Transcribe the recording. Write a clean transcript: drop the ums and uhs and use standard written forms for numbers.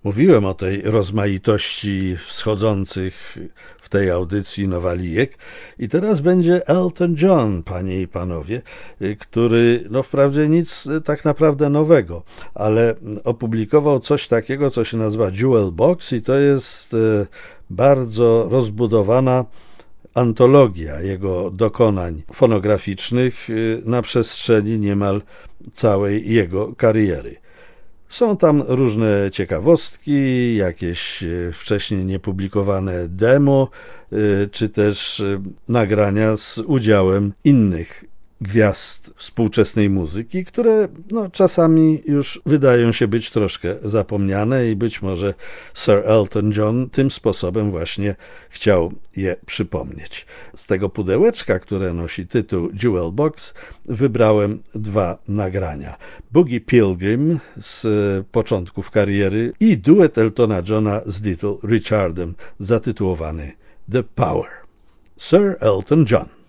Mówiłem o tej rozmaitości wschodzących w tej audycji nowalijek i teraz będzie Elton John, panie i panowie, który wprawdzie nic tak naprawdę nowego, ale opublikował coś takiego, co się nazywa Jewel Box i to jest bardzo rozbudowana antologia jego dokonań fonograficznych na przestrzeni niemal całej jego kariery. Są tam różne ciekawostki, jakieś wcześniej niepublikowane demo, czy też nagrania z udziałem innych gwiazd współczesnej muzyki, które czasami już wydają się być troszkę zapomniane i być może Sir Elton John tym sposobem właśnie chciał je przypomnieć. Z tego pudełeczka, które nosi tytuł Jewel Box, wybrałem 2 nagrania. Boogie Pilgrim z początków kariery i duet Eltona Johna z Little Richardem zatytułowany The Power. Sir Elton John.